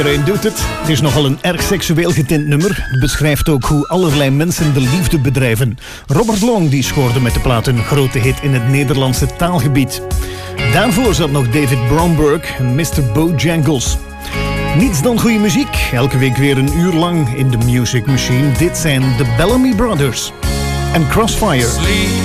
Iedereen doet het. Het is nogal een erg seksueel getint nummer. Het beschrijft ook hoe allerlei mensen de liefde bedrijven. Robert Long die scoorde met de plaat een grote hit in het Nederlandse taalgebied. Daarvoor zat nog David Bromberg en Mr. Bojangles. Niets dan goede muziek. Elke week weer een uur lang in de Music Machine. Dit zijn de Bellamy Brothers en Crossfire.